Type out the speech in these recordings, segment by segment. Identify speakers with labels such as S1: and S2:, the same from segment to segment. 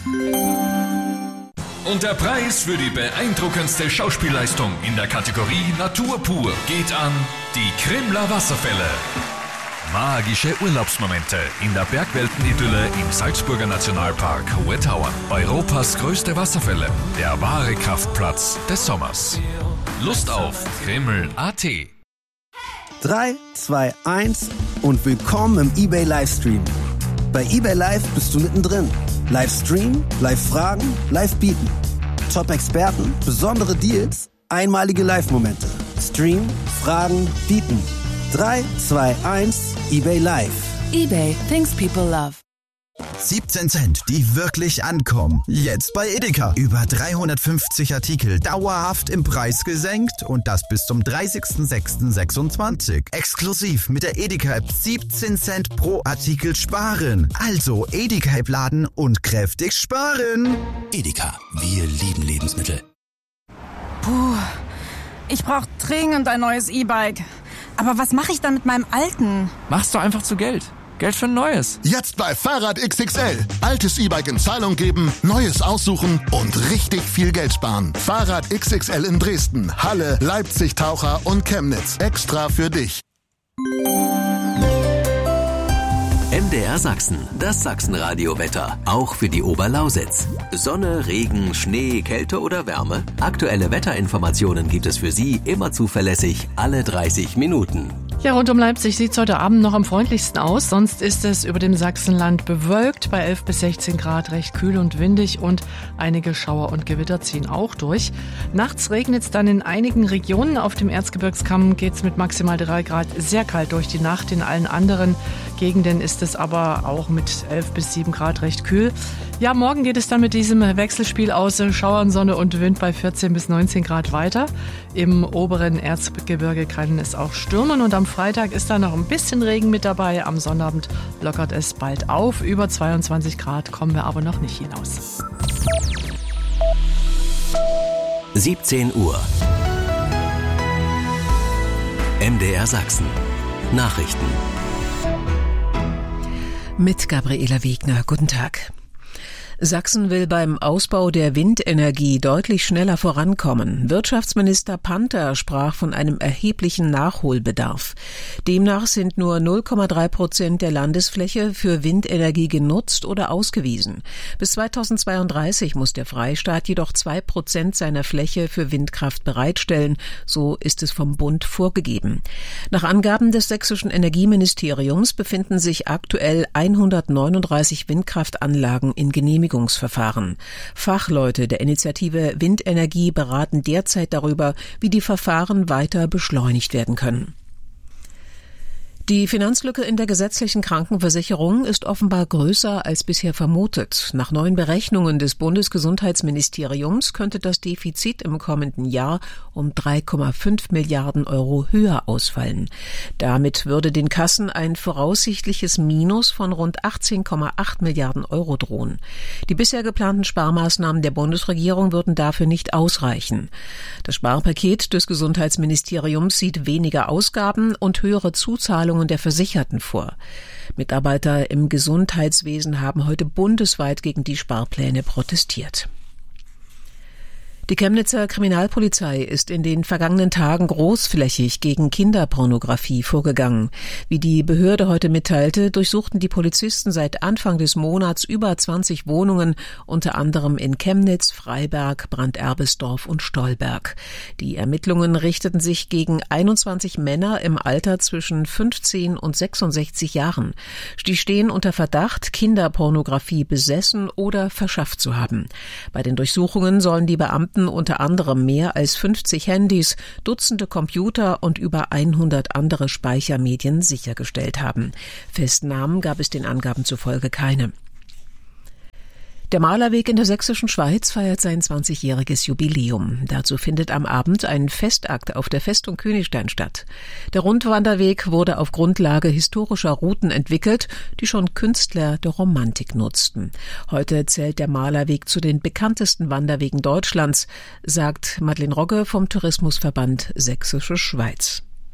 S1: Und der Preis für die beeindruckendste Schauspielleistung in der Kategorie Natur pur geht an die Krimler Wasserfälle. Magische Urlaubsmomente in der Bergweltenidylle im Salzburger Nationalpark Hohe Tauern. Europas größte Wasserfälle, der wahre Kraftplatz des Sommers. Lust auf Krimml.at.
S2: 3, 2, 1 und willkommen im eBay Livestream. Bei eBay Live bist du mittendrin. Livestream, Live-Fragen, Live-Bieten. Top-Experten, besondere Deals, einmalige Live-Momente. Stream, Fragen, Bieten. 3, 2, 1, eBay Live.
S3: eBay, things people love.
S4: 17 Cent, die wirklich ankommen. Jetzt bei Edeka. Über 350 Artikel dauerhaft im Preis gesenkt und das bis zum 30.06.26. Exklusiv mit der Edeka-App 17 Cent pro Artikel sparen. Also Edeka-App laden und kräftig sparen.
S5: Edeka, wir lieben Lebensmittel.
S6: Puh, ich brauche dringend ein neues E-Bike. Aber was mache ich dann mit meinem alten?
S7: Machst du einfach zu Geld. Geld für ein neues.
S8: Jetzt bei Fahrrad XXL. Altes E-Bike in Zahlung geben, neues aussuchen und richtig viel Geld sparen. Fahrrad XXL in Dresden, Halle, Leipzig, Taucher und Chemnitz. Extra für dich.
S5: MDR Sachsen, das Sachsenradio-Wetter, auch für die Oberlausitz. Sonne, Regen, Schnee, Kälte oder Wärme? Aktuelle Wetterinformationen gibt es für Sie immer zuverlässig, alle 30 Minuten.
S9: Ja, rund um Leipzig sieht es heute Abend noch am freundlichsten aus. Sonst ist es über dem Sachsenland bewölkt, bei 11 bis 16 Grad recht kühl und windig und einige Schauer und Gewitter ziehen auch durch. Nachts regnet es dann in einigen Regionen. Auf dem Erzgebirgskamm geht es mit maximal 3 Grad sehr kalt durch die Nacht. In allen anderen Gegenden ist es aber auch mit 11 bis 7 Grad recht kühl. Ja, morgen geht es dann mit diesem Wechselspiel aus Schauern, Sonne und Wind bei 14 bis 19 Grad weiter. Im oberen Erzgebirge kann es auch stürmen und am Freitag ist da noch ein bisschen Regen mit dabei. Am Sonnabend lockert es bald auf. Über 22 Grad kommen wir aber noch nicht hinaus.
S5: 17 Uhr. MDR Sachsen. Nachrichten.
S10: Mit Gabriela Wegner. Guten Tag. Sachsen will beim Ausbau der Windenergie deutlich schneller vorankommen. Wirtschaftsminister Panther sprach von einem erheblichen Nachholbedarf. Demnach sind nur 0,3% der Landesfläche für Windenergie genutzt oder ausgewiesen. Bis 2032 muss der Freistaat jedoch 2% seiner Fläche für Windkraft bereitstellen. So ist es vom Bund vorgegeben. Nach Angaben des sächsischen Energieministeriums befinden sich aktuell 139 Windkraftanlagen in Genehmigungsverfahren. Fachleute der Initiative Windenergie beraten derzeit darüber, wie die Verfahren weiter beschleunigt werden können. Die Finanzlücke in der gesetzlichen Krankenversicherung ist offenbar größer als bisher vermutet. Nach neuen Berechnungen des Bundesgesundheitsministeriums könnte das Defizit im kommenden Jahr um 3,5 Milliarden Euro höher ausfallen. Damit würde den Kassen ein voraussichtliches Minus von rund 18,8 Milliarden Euro drohen. Die bisher geplanten Sparmaßnahmen der Bundesregierung würden dafür nicht ausreichen. Das Sparpaket des Gesundheitsministeriums sieht weniger Ausgaben und höhere Zuzahlungen der Versicherten vor. Mitarbeiter im Gesundheitswesen haben heute bundesweit gegen die Sparpläne protestiert. Die Chemnitzer Kriminalpolizei ist in den vergangenen Tagen großflächig gegen Kinderpornografie vorgegangen. Wie die Behörde heute mitteilte, durchsuchten die Polizisten seit Anfang des Monats über 20 Wohnungen, unter anderem in Chemnitz, Freiberg, Branderbesdorf und Stolberg. Die Ermittlungen richteten sich gegen 21 Männer im Alter zwischen 15 und 66 Jahren. Die stehen unter Verdacht, Kinderpornografie besessen oder verschafft zu haben. Bei den Durchsuchungen sollen die Beamten unter anderem mehr als 50 Handys, Dutzende Computer und über 100 andere Speichermedien sichergestellt haben. Festnahmen gab es den Angaben zufolge keine. Der Malerweg in der sächsischen Schweiz feiert sein 20-jähriges Jubiläum. Dazu findet am Abend ein Festakt auf der Festung Königstein statt. Der Rundwanderweg wurde auf Grundlage historischer Routen entwickelt, die schon Künstler der Romantik nutzten. Heute zählt der Malerweg zu den bekanntesten Wanderwegen Deutschlands, sagt Madeleine Rogge vom Tourismusverband Sächsische Schweiz.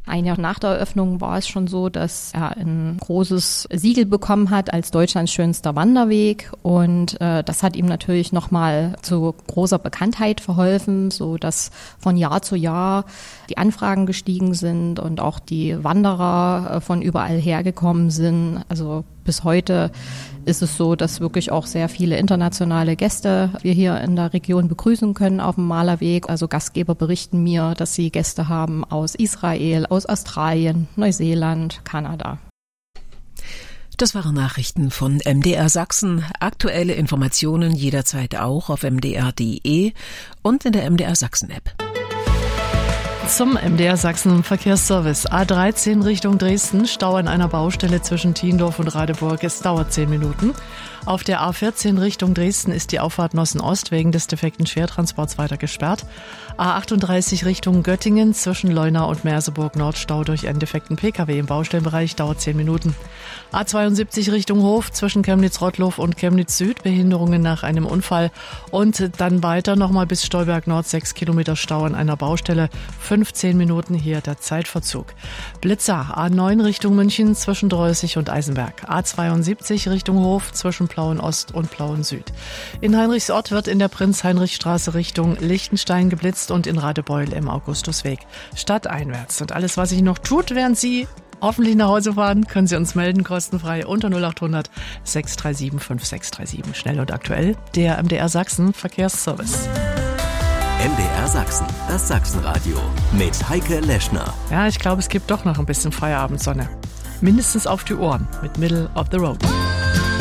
S11: Ein Jahr nach der Eröffnung war es schon so, dass er ein großes Siegel bekommen hat als Deutschlands schönster Wanderweg. Und das hat ihm natürlich nochmal zu großer Bekanntheit verholfen, so dass von Jahr zu Jahr die Anfragen gestiegen sind und auch die Wanderer von überall hergekommen sind. Also bis heute ist es so, dass wirklich auch sehr viele internationale Gäste wir hier in der Region begrüßen können auf dem Malerweg. Also Gastgeber berichten mir, dass sie Gäste haben aus Israel, aus Australien, Neuseeland, Kanada.
S10: Das waren Nachrichten von MDR Sachsen. Aktuelle Informationen jederzeit auch auf mdr.de und in der MDR Sachsen App.
S9: Zum MDR Sachsen Verkehrsservice. A13 Richtung Dresden, Stau an einer Baustelle zwischen Thiendorf und Radeburg. Es dauert 10 Minuten. Auf der A14 Richtung Dresden ist die Auffahrt Nossen-Ost wegen des defekten Schwertransports weiter gesperrt. A38 Richtung Göttingen zwischen Leuna und Merseburg Nordstau durch einen defekten Pkw im Baustellenbereich dauert 10 Minuten. A72 Richtung Hof zwischen Chemnitz-Rottlow und Chemnitz Süd, Behinderungen nach einem Unfall. Und dann weiter nochmal bis Stolberg Nord, 6 Kilometer Stau an einer Baustelle, 15 Minuten hier der Zeitverzug. Blitzer, A9 Richtung München zwischen Dreußig und Eisenberg. A72 Richtung Hof zwischen Plauen Ost und Plauen Süd. In Heinrichsort wird in der Prinz-Heinrich-Straße Richtung Lichtenstein geblitzt und in Radebeul im Augustusweg stadteinwärts. Und alles, was sich noch tut, während Sie hoffentlich nach Hause fahren, können Sie uns melden, kostenfrei unter 0800 637 5637. Schnell und aktuell, der MDR Sachsen Verkehrsservice.
S5: MDR Sachsen, das Sachsenradio mit Heike Leschner.
S9: Ja, ich glaube, es gibt doch noch ein bisschen Feierabendsonne. Mindestens auf die Ohren mit Middle of the Road.